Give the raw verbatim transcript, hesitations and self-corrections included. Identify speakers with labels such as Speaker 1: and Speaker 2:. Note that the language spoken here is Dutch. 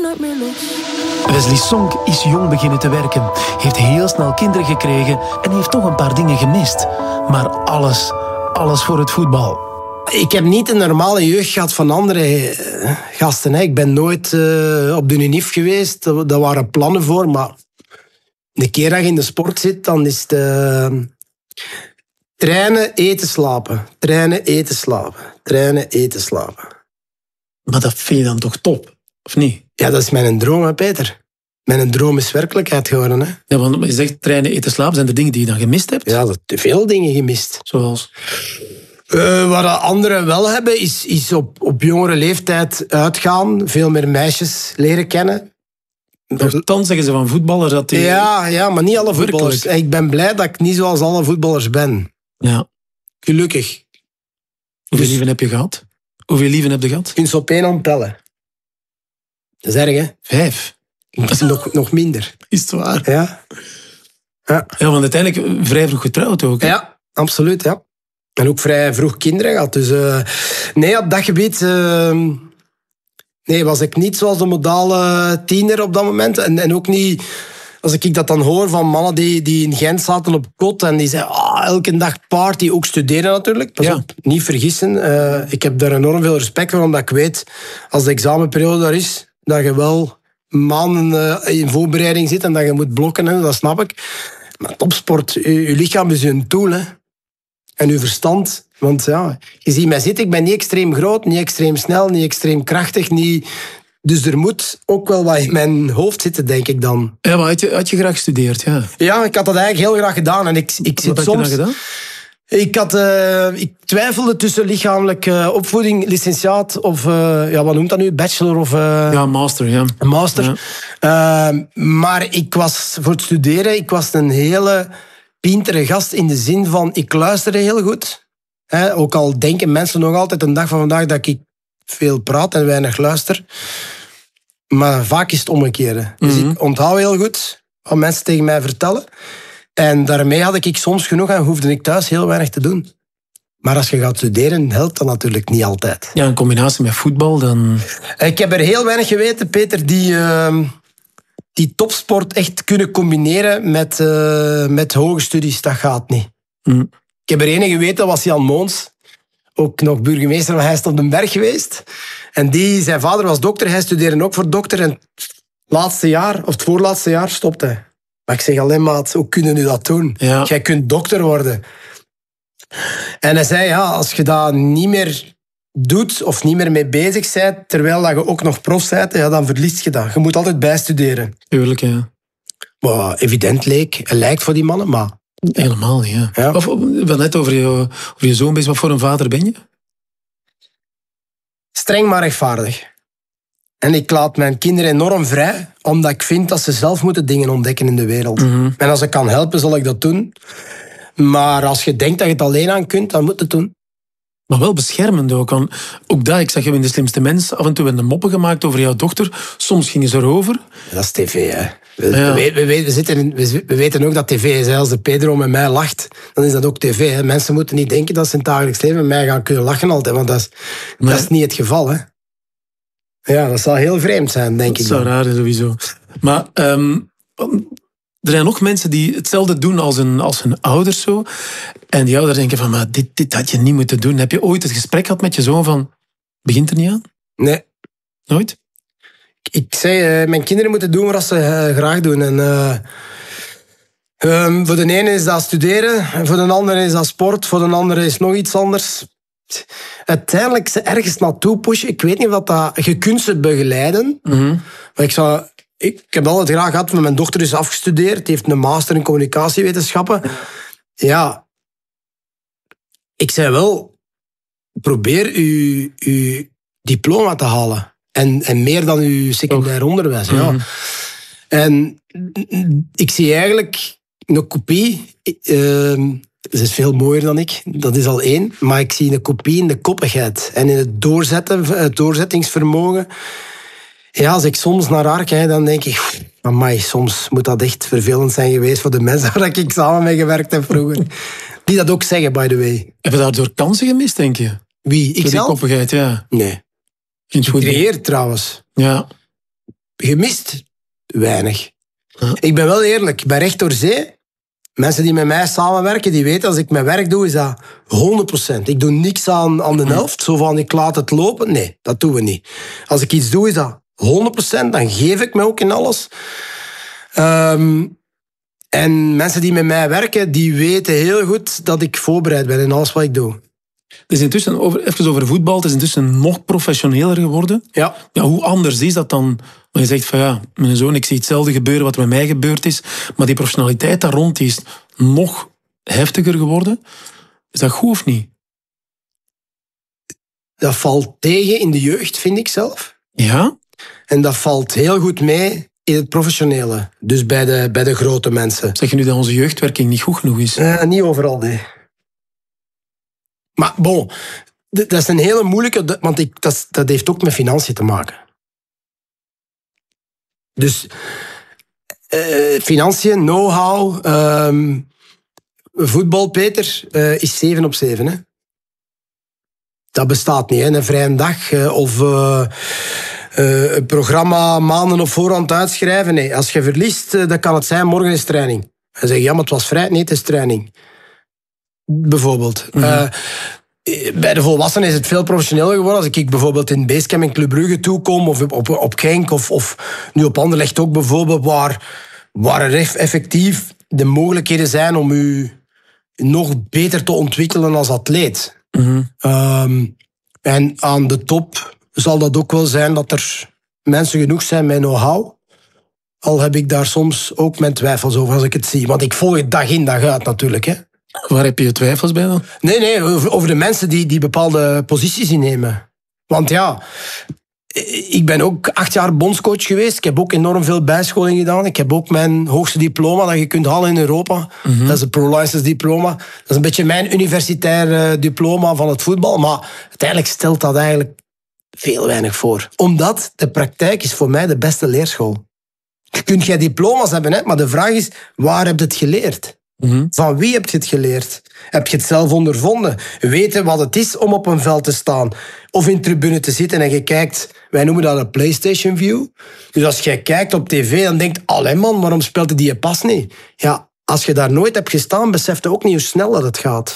Speaker 1: nooit meer los.
Speaker 2: Wesley Sonk is jong beginnen te werken, heeft heel snel kinderen gekregen en heeft toch een paar dingen gemist. Maar alles, alles voor het voetbal.
Speaker 3: Ik heb niet een normale jeugd gehad van andere gasten. Ik ben nooit uh, op de Unif geweest. Daar waren plannen voor, maar de keer dat je in de sport zit, dan is het uh, trainen, eten, slapen. Trainen, eten, slapen. Trainen, eten, slapen.
Speaker 2: Maar dat vind je dan toch top, of niet?
Speaker 3: Ja, dat is mijn droom, hè, Peter. Mijn droom is werkelijkheid geworden. Hè.
Speaker 2: Ja, want je zegt trainen, eten, slapen. Zijn er dingen die je dan gemist hebt?
Speaker 3: Ja, dat te veel dingen gemist.
Speaker 2: Zoals?
Speaker 3: Uh, wat anderen wel hebben, is, is op, op jongere leeftijd uitgaan. Veel meer meisjes leren kennen.
Speaker 2: Dan zeggen ze van voetballers dat die...
Speaker 3: Ja, ja, maar niet alle voetballers. Werkelijk. Ik ben blij dat ik niet zoals alle voetballers ben.
Speaker 2: Ja.
Speaker 3: Gelukkig.
Speaker 2: Hoeveel dus, lieven heb je gehad? Hoeveel lieven heb je gehad?
Speaker 3: Je kunt ze op één hand tellen. Dat is erg, hè?
Speaker 2: Vijf.
Speaker 3: Dat is nog, nog minder.
Speaker 2: Is het waar?
Speaker 3: Ja.
Speaker 2: Ja, ja, want uiteindelijk vrij vroeg getrouwd ook. Hè?
Speaker 3: Ja, absoluut, ja. En ook vrij vroeg kinderen gehad. Dus uh, nee, op dat gebied uh, nee, was ik niet zoals de modale tiener op dat moment. En, en ook niet, als ik dat dan hoor van mannen die, die in Gent zaten op kot en die zeiden, ah, elke dag party, ook studeren natuurlijk. Pas
Speaker 2: ja.
Speaker 3: op, niet vergissen. Uh, ik heb daar enorm veel respect voor, omdat ik weet, als de examenperiode daar is, dat je wel maanden uh, in voorbereiding zit en dat je moet blokken, hè, dat snap ik. Maar topsport, je, je lichaam is een tool, hè. En uw verstand. Want ja, je ziet mij zitten, ik ben niet extreem groot, niet extreem snel, niet extreem krachtig. Niet... Dus er moet ook wel wat in mijn hoofd zitten, denk ik dan.
Speaker 2: Ja, maar had je, had je graag gestudeerd, ja?
Speaker 3: Ja, ik had dat eigenlijk heel graag gedaan. En ik, ik zit
Speaker 2: wat
Speaker 3: soms...
Speaker 2: had je dan gedaan?
Speaker 3: Ik, had, uh, ik twijfelde tussen lichamelijke opvoeding, licentiaat of, uh, ja, wat noemt dat nu? Bachelor of... Uh,
Speaker 2: ja, master, ja.
Speaker 3: Master. Ja. Uh, maar ik was voor het studeren, ik was een hele... pintere gast in de zin van, ik luisterde heel goed. He, ook al denken mensen nog altijd een dag van vandaag dat ik veel praat en weinig luister. Maar vaak is het omgekeerde. Dus mm-hmm. ik onthoud heel goed wat mensen tegen mij vertellen. En daarmee had ik soms genoeg en hoefde ik thuis heel weinig te doen. Maar als je gaat studeren, helpt dat natuurlijk niet altijd.
Speaker 2: Ja, in combinatie met voetbal dan...
Speaker 3: Ik heb er heel weinig geweten, Peter, die... Uh, die topsport echt kunnen combineren met, uh, met hoge studies, dat gaat niet. Mm. Ik heb er enige geweten, dat was Jan Moons. Ook nog burgemeester van Heist op den Berg geweest. En die, zijn vader was dokter, hij studeerde ook voor dokter. En het laatste jaar, of het voorlaatste jaar, stopte hij. Maar ik zeg alleen, maat, hoe kunnen nu dat doen?
Speaker 2: Ja.
Speaker 3: Jij kunt dokter worden. En hij zei, ja, als je dat niet meer... doet of niet meer mee bezig bent, terwijl dat je ook nog prof bent, ja, dan verliest je dat. Je moet altijd bijstuderen.
Speaker 2: Tuurlijk, ja.
Speaker 3: Wat evident leek, lijkt voor die mannen, maar...
Speaker 2: Helemaal, ja.
Speaker 3: ja.
Speaker 2: Of, wel net over je, over je zoon bezig. Wat voor een vader ben je?
Speaker 3: Streng, maar rechtvaardig. En ik laat mijn kinderen enorm vrij, omdat ik vind dat ze zelf moeten dingen ontdekken in de wereld. Mm-hmm. En als ik kan helpen, zal ik dat doen. Maar als je denkt dat je het alleen aan kunt, dan moet je het doen.
Speaker 2: Maar wel beschermend ook. Want ook dat, ik zag je in De Slimste Mens af en toe werden moppen gemaakt over jouw dochter. Soms gingen ze erover.
Speaker 3: Dat is tv, hè. We, ja. we, we, we, zitten in, we, we weten ook dat tv is. Als de Pedro met mij lacht, dan is dat ook tv. Hè. Mensen moeten niet denken dat ze in het dagelijks leven met mij gaan kunnen lachen altijd. Want dat is, nee. dat is niet het geval, hè. Ja, dat zal heel vreemd zijn, denk
Speaker 2: dat
Speaker 3: ik.
Speaker 2: Dat zou raar zijn, sowieso. Maar... Um, er zijn nog mensen die hetzelfde doen als hun, als hun ouders zo. En die ouders denken van, maar dit, dit had je niet moeten doen. Heb je ooit het gesprek gehad met je zoon van, begint er niet aan?
Speaker 3: Nee.
Speaker 2: Nooit?
Speaker 3: Ik zei, uh, mijn kinderen moeten doen wat ze uh, graag doen. En, uh, um, voor de ene is dat studeren, voor de andere is dat sport, voor de andere is nog iets anders. Uiteindelijk ze ergens naartoe pushen. Ik weet niet of dat... Je kunt ze begeleiden. Mm-hmm. Maar ik zou... Ik, ik heb het altijd graag gehad, maar mijn dochter is afgestudeerd. Die heeft een master in communicatiewetenschappen. Ja, ik zei wel, probeer uw, uw diploma te halen. En, en meer dan uw secundair oh. onderwijs. Ja. Mm-hmm. En ik zie eigenlijk een kopie. Uh, ze is veel mooier dan ik, dat is al één. Maar ik zie een kopie in de koppigheid. En in het doorzetten, het doorzettingsvermogen. Ja, als ik soms naar haar kijk, dan denk ik... Amai, soms moet dat echt vervelend zijn geweest voor de mensen waar ik samen mee gewerkt heb vroeger. Die dat ook zeggen, by the way.
Speaker 2: Heb je daardoor kansen gemist, denk je?
Speaker 3: Wie? Ik zelf?
Speaker 2: Die koppigheid, ja.
Speaker 3: Nee. Gecreëerd trouwens.
Speaker 2: Ja.
Speaker 3: Gemist? Weinig.
Speaker 2: Ja.
Speaker 3: Ik ben wel eerlijk, ik ben recht door zee. Mensen die met mij samenwerken, die weten als ik mijn werk doe, is dat honderd procent. Ik doe niks aan, aan de helft, zo van ik laat het lopen. Nee, dat doen we niet. Als ik iets doe, is dat honderd procent. Dan geef ik me ook in alles. Um, en mensen die met mij werken, die weten heel goed dat ik voorbereid ben in alles wat ik doe.
Speaker 2: Het is intussen, over, even over voetbal, het is intussen nog professioneler geworden.
Speaker 3: Ja.
Speaker 2: Ja, hoe anders is dat dan? Je zegt van ja, mijn zoon, ik zie hetzelfde gebeuren wat met mij gebeurd is, maar die professionaliteit daar rond die is nog heftiger geworden. Is dat goed of niet?
Speaker 3: Dat valt tegen in de jeugd, vind ik zelf.
Speaker 2: Ja?
Speaker 3: En dat valt heel goed mee in het professionele. Dus bij de, bij de grote mensen.
Speaker 2: Zeg je nu dat onze jeugdwerking niet goed genoeg is?
Speaker 3: Uh, niet overal, nee. Maar bon, dat is een hele moeilijke... Want ik, dat, dat heeft ook met financiën te maken. Dus uh, financiën, know-how... Um, voetbal, Peter, uh, is zeven op zeven. Hè? Dat bestaat niet, hè? Een vrije dag uh, of... Uh, Uh, een programma maanden op voorhand uitschrijven. Nee, als je verliest, uh, dan kan het zijn, morgen is training. Dan zeg je, ja, maar het was vrij. Nee, het is training. Bijvoorbeeld. Mm-hmm. Uh, bij de volwassenen is het veel professioneler geworden. Als ik bijvoorbeeld in Basecamp in Club Brugge toekom, of op, op, op Genk, of, of nu op Anderlecht ook bijvoorbeeld, waar, waar er effectief de mogelijkheden zijn om u nog beter te ontwikkelen als atleet.
Speaker 2: Mm-hmm.
Speaker 3: Um, en aan de top zal dat ook wel zijn dat er mensen genoeg zijn met know-how. Al heb ik daar soms ook mijn twijfels over als ik het zie. Want ik volg het dag in, dag uit natuurlijk. Hè.
Speaker 2: Waar heb je twijfels bij dan?
Speaker 3: Nee, nee, over, over de mensen die, die bepaalde posities innemen. Want ja, ik ben ook acht jaar bondscoach geweest. Ik heb ook enorm veel bijscholing gedaan. Ik heb ook mijn hoogste diploma dat je kunt halen in Europa. Mm-hmm. Dat is een pro-license diploma. Dat is een beetje mijn universitair diploma van het voetbal. Maar uiteindelijk stelt dat eigenlijk veel weinig voor. Omdat de praktijk is voor mij de beste leerschool. Je kunt jij diploma's hebben, hè, maar de vraag is, waar heb je het geleerd?
Speaker 2: Mm-hmm.
Speaker 3: Van wie heb je het geleerd? Heb je het zelf ondervonden? Weten wat het is om op een veld te staan? Of in tribune te zitten en je kijkt, wij noemen dat een PlayStation view. Dus als jij kijkt op tv, dan denkt, allee man, waarom speelt die je pas niet? Ja, als je daar nooit hebt gestaan, besef je ook niet hoe snel dat het gaat.